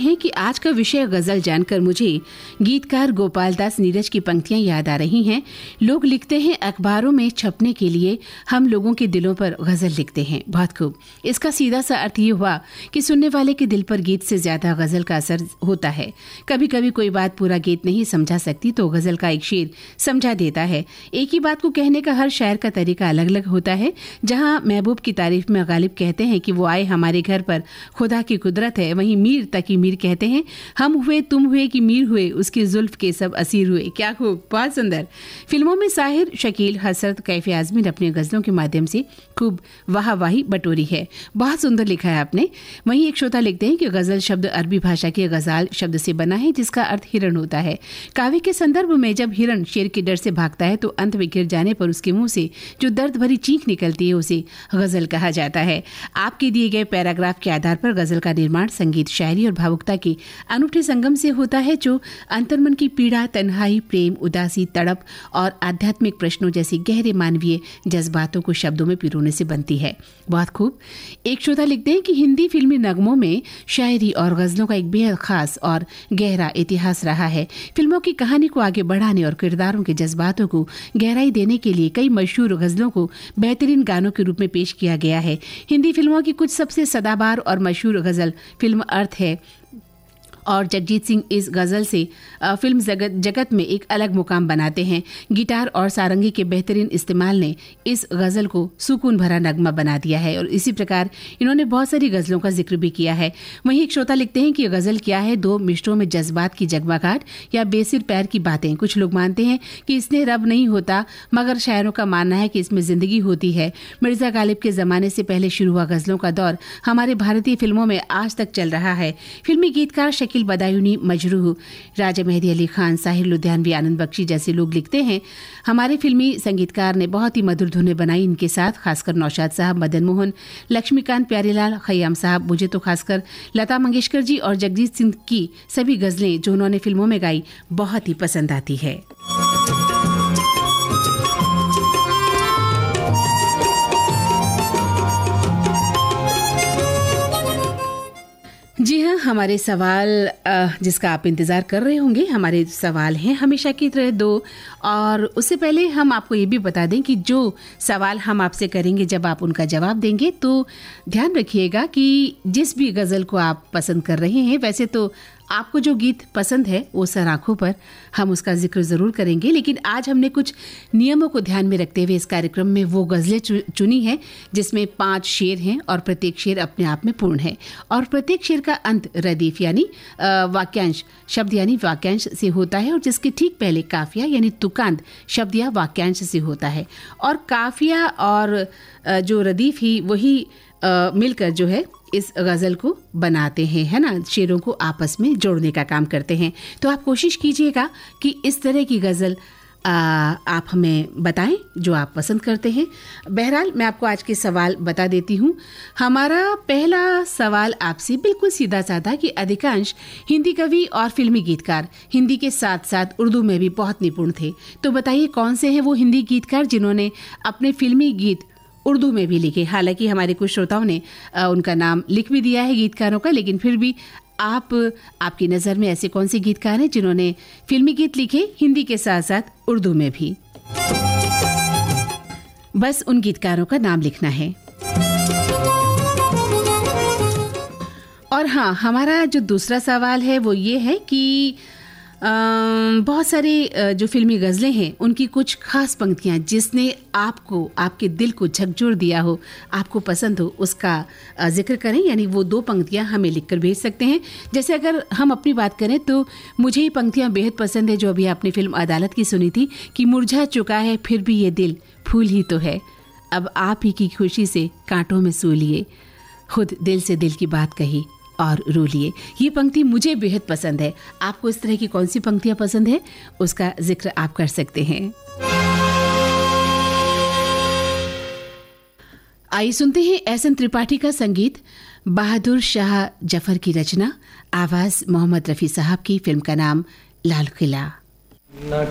हैं कि आज का विषय गजल जानकर मुझे गीतकार गोपाल दास नीरज की पंक्तियां याद आ रही हैं। लोग लिखते हैं अखबारों में छपने के लिए, हम लोगों के दिलों पर गजल लिखते हैं। बहुत खूब। इसका सीधा सा अर्थ ये हुआ कि सुनने वाले के दिल पर गीत से ज्यादा गजल का असर होता है। कभी कभी कोई बात पूरा गीत नहीं समझा सकती तो गजल का एक शेर समझा देता है। एक ही बात को कहने का हर शायर का तरीका अलग अलग होता है। जहां महबूब की तारीफ में गालिब कहते हैं कि वो आए हमारे घर पर, खुदा की कुदरत है, वहीं मीर तकी मीर कहते हैं हम हुए तुम हुए कि मीर हुए, उसकी जुल्फ के सब असीर हुए। क्या खूब, बहुत सुंदर। फिल्मों में साहिर, शकील, हसरत, कैफी आजमी ने अपने गजलों के माध्यम से खूब वाहवाही बटोरी है। बहुत सुंदर लिखा है आपने। वहीं एक श्रोता लिखते हैं कि गजल शब्द अरबी भाषा के गजाल शब्द से बना है जिसका अर्थ हिरण होता है। काव्य के संदर्भ में जब हिरण शेर के डर से भागता है तो अंत में गिर जाने पर उसके मुंह से जो दर्द भरी चीख निकलती है उसे गजल कहा जाता है। आपके दिए गए पैराग्राफ के आधार पर गजल का निर्माण संगीत, शायरी और भावुकता के अनूठे संगम से होता है जो अंतर्मन की पीड़ा, तन्हाई, प्रेम, उदासी, तड़प और आध्यात्मिक प्रश्नों जैसी गहरे मानवीय जज्बातों को शब्दों में पिरोने से बनती है। बहुत खूब। एक श्रोता लिखते हैं कि हिंदी फिल्मी नगमों में शायरी और गजलों का एक बेहद खास और गहरा इतिहास रहा है। फिल्मों की कहानी को आगे बढ़ाने और किरदारों के जज्बातों को गहराई देने के लिए कई मशहूर गजलों को बेहतरीन गानों के रूप में पेश किया गया है। हिंदी फिल्मों की कुछ सबसे सदाबहार और मशहूर गजल फिल्म अर्थ है और जगजीत सिंह इस गजल से फिल्म जगत में एक अलग मुकाम बनाते हैं। गिटार और सारंगी के बेहतरीन इस्तेमाल ने इस गजल को सुकून भरा नगमा बना दिया है और इसी प्रकार इन्होंने बहुत सारी गजलों का जिक्र भी किया है। वहीं एक श्रोता लिखते हैं कि गजल क्या है, दो मिसरों में जज्बात की जगमगाहट या बेसिर पैर की बातें। कुछ लोग मानते हैं कि इसमें रब नहीं होता, मगर शायरों का मानना है कि इसमें जिंदगी होती है। मिर्जा गालिब के जमाने से पहले शुरू हुआ गजलों का दौर हमारे भारतीय फिल्मों में आज तक चल रहा है। फिल्मी गीतकार शकील बदायूनी, मजरूह, राजा मेहदी अली खान, साहिर लुधियानवी, आनंद बख्शी जैसे लोग लिखते हैं हमारे फिल्मी संगीतकार ने बहुत ही मधुर धुनें बनाई इनके साथ, खासकर नौशाद साहब, मदन मोहन, लक्ष्मीकांत प्यारेलाल, खयाम साहब। मुझे तो खासकर लता मंगेशकर जी और जगजीत सिंह की सभी गजलें जो उन्होंने फिल्मों में गाई बहुत ही पसंद आती है। जी हाँ, हमारे सवाल जिसका आप इंतज़ार कर रहे होंगे, हमारे सवाल हैं हमेशा की तरह दो। और उससे पहले हम आपको ये भी बता दें कि जो सवाल हम आपसे करेंगे जब आप उनका जवाब देंगे तो ध्यान रखिएगा कि जिस भी गज़ल को आप पसंद कर रहे हैं, वैसे तो आपको जो गीत पसंद है वो सर आँखों पर हम उसका जिक्र ज़रूर करेंगे, लेकिन आज हमने कुछ नियमों को ध्यान में रखते हुए इस कार्यक्रम में वो गज़लें चुनी हैं जिसमें 5 शेर हैं और प्रत्येक शेर अपने आप में पूर्ण है और प्रत्येक शेर का अंत रदीफ यानी वाक्यांश शब्द यानी वाक्यांश से होता है और जिसके ठीक पहले काफिया यानी तुकांत शब्द या वाक्यांश से होता है। और काफिया और जो रदीफ ही वही मिलकर जो है इस गज़ल को बनाते हैं, है ना, शेरों को आपस में जोड़ने का काम करते हैं। तो आप कोशिश कीजिएगा कि इस तरह की गज़ल आप हमें बताएं जो आप पसंद करते हैं। बहरहाल मैं आपको आज के सवाल बता देती हूँ। हमारा पहला सवाल आपसे बिल्कुल सीधा साधा कि अधिकांश हिंदी कवि और फिल्मी गीतकार हिंदी के साथ साथ उर्दू में भी बहुत निपुण थे। तो बताइए कौन से हैं वो हिंदी गीतकार जिन्होंने अपने फिल्मी गीत उर्दू में भी लिखे। हालांकि हमारे कुछ श्रोताओं ने उनका नाम लिख भी दिया है गीतकारों का, लेकिन फिर भी आपकी नज़र में ऐसे कौन से गीतकार हैं जिन्होंने फिल्मी गीत लिखे हिंदी के साथ साथ उर्दू में भी? बस उन गीतकारों का नाम लिखना है। और हाँ, हमारा जो दूसरा सवाल है वो ये है कि बहुत सारे जो फिल्मी गज़लें हैं उनकी कुछ खास पंक्तियां जिसने आपको आपके दिल को झकझोर दिया हो, आपको पसंद हो, उसका जिक्र करें। यानी वो 2 पंक्तियां हमें लिखकर भेज सकते हैं। जैसे अगर हम अपनी बात करें तो मुझे ये पंक्तियां बेहद पसंद है जो अभी आपने फिल्म अदालत की सुनी थी कि मुरझा चुका है फिर भी ये दिल फूल ही तो है, अब आप ही की खुशी से कांटों में सो लिए, खुद दिल से दिल की बात कही और रो लिए। ये पंक्ति मुझे बेहद पसंद है। आपको इस तरह की कौन सी पंक्तियां पसंद है उसका जिक्र आप कर सकते हैं। आइए सुनते हैं एहसन त्रिपाठी का संगीत, बहादुर शाह जफर की रचना, आवाज मोहम्मद रफी साहब की। फिल्म का नाम लाल किला। न